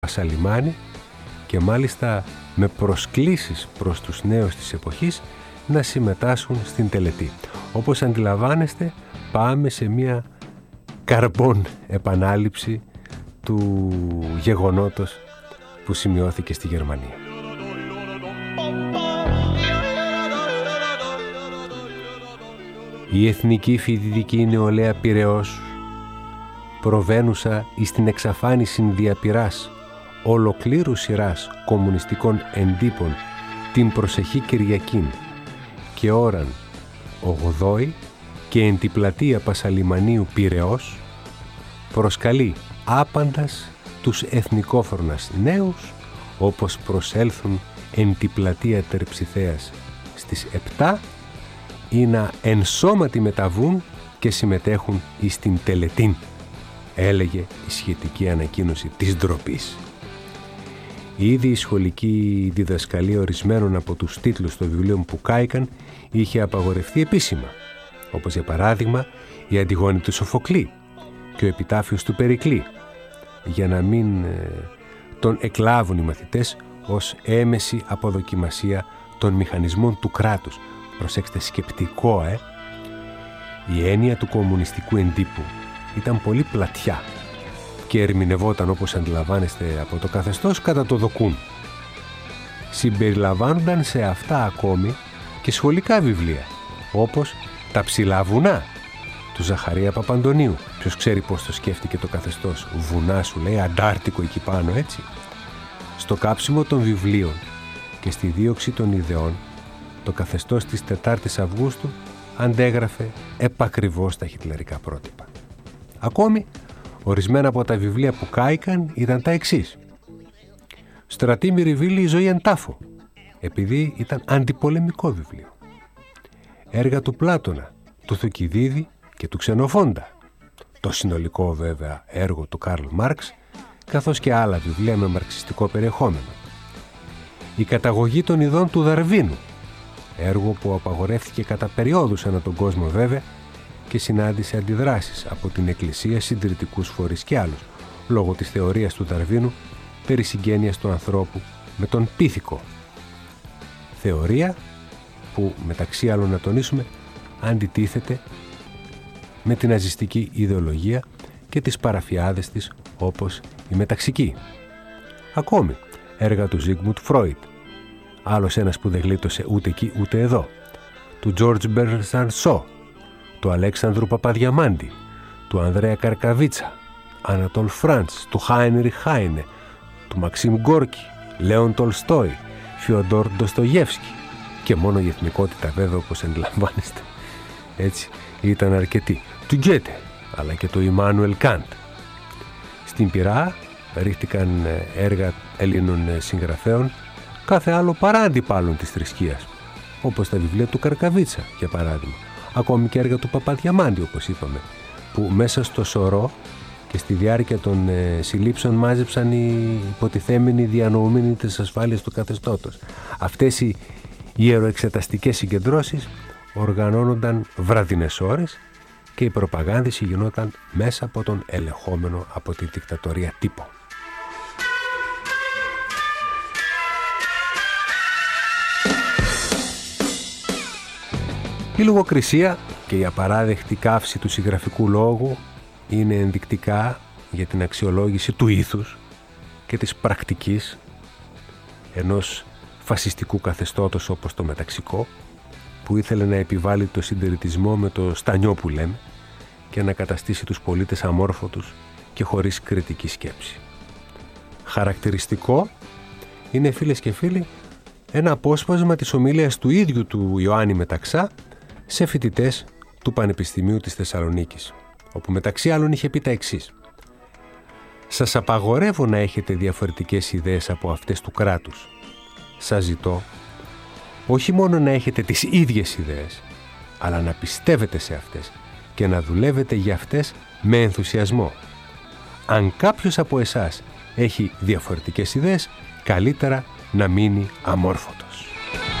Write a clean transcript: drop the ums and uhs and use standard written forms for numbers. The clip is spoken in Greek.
Πασαλιμάνη και μάλιστα με προσκλήσεις προς τους νέους της εποχής να συμμετάσχουν στην τελετή. Όπως αντιλαμβάνεστε, πάμε σε μια καρμπόν επανάληψη του γεγονότος που σημειώθηκε στη Γερμανία. Η Εθνική Φοιτητική Νεολαία Πειραιώς, προβαίνουσα εις την εξαφάνιση διαπειράς ολοκλήρου σειράς κομμουνιστικών εντύπων την προσεχή Κυριακήν και ώραν 8η και εν τη πλατεία Πασαλιμανίου Πειραιώς, προσκαλεί άπαντας τους εθνικόφρονας νέους, όπως προσέλθουν εν τη πλατεία Τερψιθέας στις 7, ή να ενσώματι μεταβούν και συμμετέχουν εις την τελετήν, έλεγε η σχετική ανακοίνωση της ντροπής. Ήδη η σχολική διδασκαλία ορισμένων από τους τίτλους των βιβλίων που κάηκαν είχε απαγορευτεί επίσημα, όπως για παράδειγμα η Αντιγόνη του Σοφοκλή και ο επιτάφιος του Περικλή, για να μην τον εκλάβουν οι μαθητές ως έμεση αποδοκιμασία των μηχανισμών του κράτους. Προσέξτε, σκεπτικό, Η έννοια του κομμουνιστικού εντύπου ήταν πολύ πλατιά και ερμηνευόταν, όπως αντιλαμβάνεστε, από το καθεστώς κατά το δοκούν. Συμπεριλαμβάνονταν σε αυτά ακόμη και σχολικά βιβλία, όπως «Τα ψηλά βουνά» του Ζαχαρία Παπαντονίου. Ποιος ξέρει πώς το σκέφτηκε το καθεστώς. Βουνά, σου λέει, Αντάρτικο εκεί πάνω, έτσι. Στο κάψιμο των βιβλίων και στη δίωξη των ιδεών, το καθεστώς της 4ης Αυγούστου αντέγραφε επακριβώς τα χιτλερικά πρότυπα. Ακόμη, ορισμένα από τα βιβλία που κάηκαν ήταν τα εξής. Στρατή Μυριβίλη, η ζωή εν τάφο, επειδή ήταν αντιπολεμικό βιβλίο. Έργα του Πλάτωνα, του Θουκυδίδη και του Ξενοφόντα. Το συνολικό βέβαια έργο του Καρλ Μάρξ, καθώς και άλλα βιβλία με μαρξιστικό περιεχόμενο. Η καταγωγή των ειδών του Δαρβίνου, έργο που απαγορεύτηκε κατά περιόδους ανά τον κόσμο βέβαια και συνάντησε αντιδράσεις από την Εκκλησία, συντηρητικούς φορείς και άλλους, λόγω της θεωρίας του Δαρβίνου περί συγγένειας του ανθρώπου με τον πίθηκο. Θεωρία που, μεταξύ άλλων να τονίσουμε, αντιτίθεται με την ναζιστική ιδεολογία και τις παραφιάδες της, όπως η μεταξική. Ακόμη, έργα του Ζίγμουντ Φρόιντ, άλλος ένας που δεν γλίτωσε ούτε εκεί ούτε εδώ, του Τζόρτζ Μπέρνσταρντ Σό, του Αλέξανδρου Παπαδιαμάντη, του Ανδρέα Καρκαβίτσα, Ανατόλ Φραντς, του Χάινριχ Χάινε, του Μαξίμ Γκόρκι, Λέον Τολστόι, Φιοντόρ Ντοστογεύσκι, και μόνο η εθνικότητα βέβαια, όπως αντιλαμβάνεστε, έτσι ήταν αρκετή, του Γκέτε, αλλά και του Ιμάνουελ Καντ. Στην πυρά ρίχτηκαν έργα Ελλήνων συγγραφέων κάθε άλλο παρά αντιπάλων της θρησκείας, όπως τα βιβλία του Καρκαβίτσα, για παράδειγμα. Ακόμη και έργα του Παπαδιαμάντη, όπως είπαμε, που μέσα στο σωρό και στη διάρκεια των συλλήψεων μάζεψαν οι υποτιθέμενοι διανοούμενοι της ασφάλειας του καθεστώτος. Αυτές οι ιεροεξεταστικές συγκεντρώσεις οργανώνονταν βραδινές ώρες και η προπαγάνδηση γινόταν μέσα από τον ελεγχόμενο από τη δικτατορία τύπο. Η λογοκρισία και η απαράδεκτη καύση του συγγραφικού λόγου είναι ενδεικτικά για την αξιολόγηση του ήθους και της πρακτικής ενός φασιστικού καθεστώτος όπως το μεταξικό, που ήθελε να επιβάλλει το συντηρητισμό με το στανιό που λέμε και να καταστήσει τους πολίτες αμόρφωτους και χωρίς κριτική σκέψη. Χαρακτηριστικό είναι, φίλες και φίλοι, ένα απόσπασμα της ομιλίας του ίδιου του Ιωάννη Μεταξά σε φοιτητές του Πανεπιστημίου της Θεσσαλονίκης, όπου μεταξύ άλλων είχε πει τα εξής: «Σας απαγορεύω να έχετε διαφορετικές ιδέες από αυτές του κράτους. Σας ζητώ όχι μόνο να έχετε τις ίδιες ιδέες, αλλά να πιστεύετε σε αυτές και να δουλεύετε για αυτές με ενθουσιασμό. Αν κάποιος από εσάς έχει διαφορετικές ιδέες, καλύτερα να μείνει αμόρφωτος».